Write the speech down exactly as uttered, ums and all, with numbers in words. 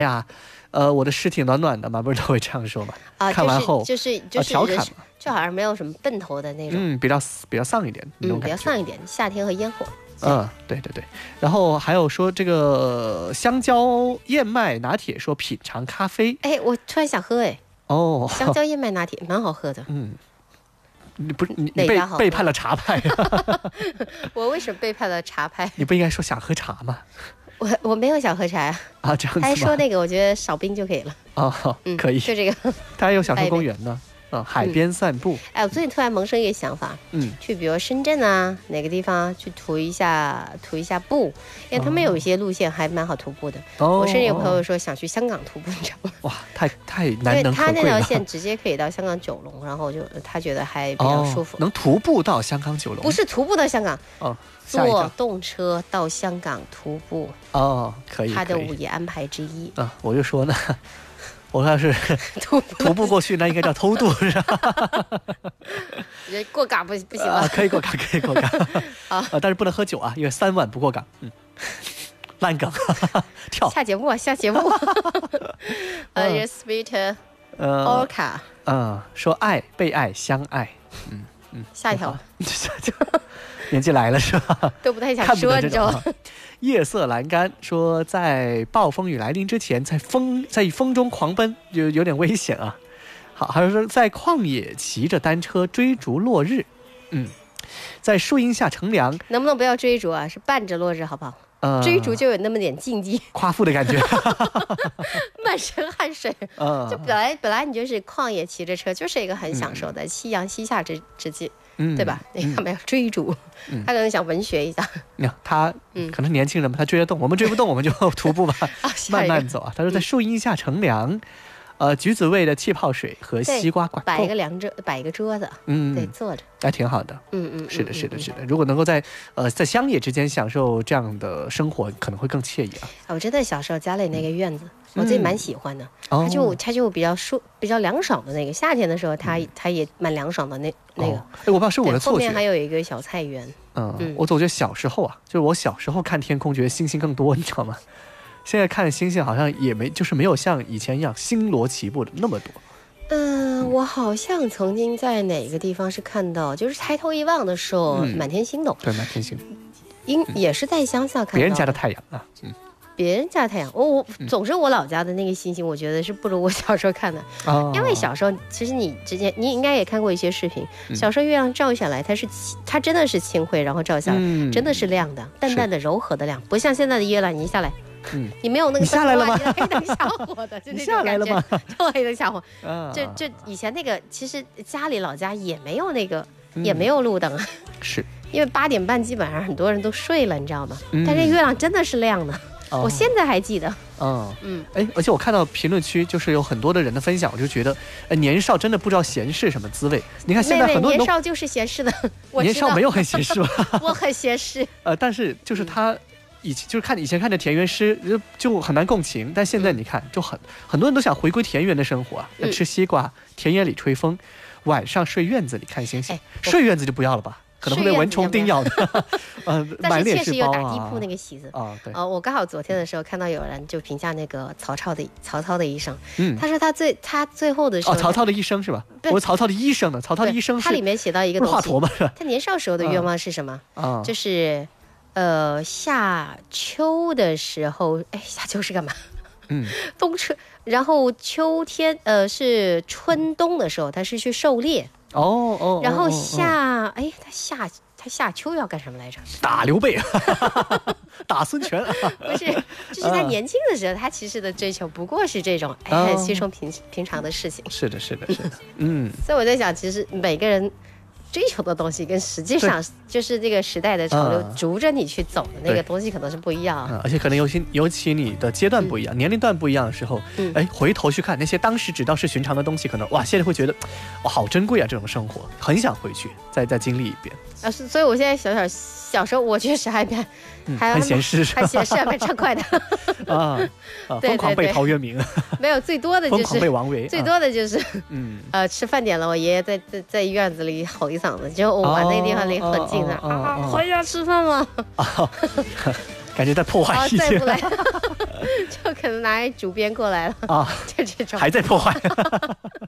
呀，呃，我的尸体暖暖的嘛，不是都会这样说嘛？ 啊， 看完后就是就是调侃嘛， 就好像没有什么奔头的那种， 嗯，比较比较丧一点， 嗯，比较丧一点，夏天和烟火。 嗯，对对对，然后还有说这个香蕉燕麦拿铁，说品尝咖啡。 哎，我突然想喝哎。 哦， 香蕉燕麦拿铁蛮好喝的。 嗯，你不是你你背背叛了茶派、啊？ 我为什么背叛了茶派？ 你不应该说想喝茶吗？ 我我没有想喝茶呀。 啊，这样子吗？ 他还说那个，我觉得少冰就可以了。 哦，嗯、可以， 就这个。 他还有享受公园呢。啊，海边散步、嗯。 哎，我最近突然萌生一个想法，嗯，去比如深圳啊，哪个地方去徒一下徒一下步，因为他们有一些路线还蛮好徒步的。哦，我甚至有朋友说想去香港徒步，你知道吗？ 哇，太太难能可贵了。 他那条线直接可以到香港九龙，然后就他觉得还比较舒服。 哦、能徒步到香港九龙？ 不是徒步到香港， 哦， 坐动车到香港徒步。 哦，可以。 他的午夜安排之一。 啊，我就说呢。我要是徒步过去，那应该叫偷渡，是吧？ 过港不不行吗、 啊？可以过港，可以过港啊、呃，但是不能喝酒啊，因为三晚不过港。嗯，烂梗，跳。 下节目啊，下节目。呃 ，Your sweet orca。 嗯，说爱被爱相爱。嗯嗯， 下一条， 下一条。年纪来了是吧？ 都不太想说，你知道吗？ 夜色阑珊说，在暴风雨来临之前，在风在风中狂奔，就有点危险啊。好，还有说在旷野骑着单车追逐落日，嗯，在树荫下乘凉， 能不能不要追逐啊？是伴着落日，好不好？呃、追逐就有那么点竞技， 夸父的感觉， 满身汗水。呃、就本来本来你就是旷野骑着车，就是一个很享受的、嗯、夕阳西下之之际。嗯、对吧？你干嘛要追逐？嗯、他可能想文学一下。 嗯、他可能年轻人嘛，他追得动，我们追不动，我们就徒步吧，啊、慢慢走啊。他说在树荫下乘凉，呃，橘子味的气泡水和西瓜管， 摆一个凉桌，摆一个桌子，嗯，对，坐着， 还挺好的。 嗯嗯， 是的，是的，是的。如果能够在呃在乡野之间享受这样的生活，可能会更惬意啊。 我真的小时候家里那个院子。我自己蛮喜欢的，嗯、它就它就比较舒比较凉爽的那个，夏天的时候它、嗯、它也蛮凉爽的那那个。哎、哦， 我不知道是我的错觉。 后面还有一个小菜园。 嗯，嗯我总觉得小时候啊，就是我小时候看天空，觉得星星更多，你知道吗？现在看星星好像也没，就是没有像以前一样星罗棋布的那么多。 嗯，我好像曾经在哪个地方是看到，就是抬头一望的时候，嗯、满天星斗。 对，满天星。 应也是在乡下看到。 别人家的太阳啊，嗯。 别人家太阳，我、哦、我总是我老家的那个星星，我觉得是不如我小时候看的。哦、因为小时候其实你之前你应该也看过一些视频，嗯、小时候月亮照下来，它是它真的是清辉，然后照下来、嗯、真的是亮的，淡淡的柔和的亮，不像现在的月亮你一下来，嗯，你没有那个你下来了吗？ 黑灯瞎火的，就那种感觉，就黑灯瞎火。啊、就就以前那个，其实家里老家也没有那个，嗯、也没有路灯， 是因为八点半基本上很多人都睡了，你知道吗？嗯、但是月亮真的是亮的。我现在还记得， 嗯嗯，哎，而且我看到评论区就是有很多的人的分享，我就觉得，呃，年少真的不知道闲适什么滋味。你看现在很多人都年少就是闲适的，我年少没有很闲适吧？ 我很闲适。 呃，但是就是他以前就是看以前看的田园诗就很难共情，但现在你看就很很多人都想回归田园的生活啊，嗯、吃西瓜，田野里吹风，晚上睡院子里看星星，睡院子就不要了吧。可能会被蚊虫叮咬的，呃， 但是确实有打地铺那个席子啊。对， 呃，我刚好昨天的时候看到有人就评价那个曹操的曹操的一生，嗯，他说他最他最后的时候， 哦，曹操的一生是吧？我曹操的医生呢？曹操的医生是他里面写到一个东西， 华佗吗？是吧？ 他年少时候的愿望是什么？啊，就是呃夏秋的时候，哎，夏秋是干嘛？嗯，冬春，然后秋天呃是春冬的时候，他是去狩猎。 哦哦， 然后夏，哦、哎，他夏他夏秋要干什么来着？ 打刘备，打孙权。 不是，就是他年轻的时候，他其实的追求不过是这种，哎，很稀松平平常的事情。 是的，是的，是的，嗯。 所以我在想，其实每个人追求的东西跟实际上就是这个时代的潮流逐着你去走的那个东西可能是不一样， 嗯、而且可能尤其尤其你的阶段不一样、嗯、年龄段不一样的时候，嗯，哎，回头去看那些当时只道是寻常的东西，可能哇，现在会觉得哇好珍贵啊，这种生活很想回去再再经历一遍啊。所以我现在小小小时候我确实还蛮、 嗯、还闲适， 还闲适，还蛮畅快的啊啊！疯狂背陶渊明， 没有，最多的就是疯狂背王维， 最多的就是嗯呃吃饭点了，我爷爷在在在院子里吼一嗓子，就我们那个地方离很近的、哦哦哦、啊，回家吃饭吗？ 啊，感觉在破坏一切。 再不来， 就可能拿主编过来了啊，就这种还在破坏。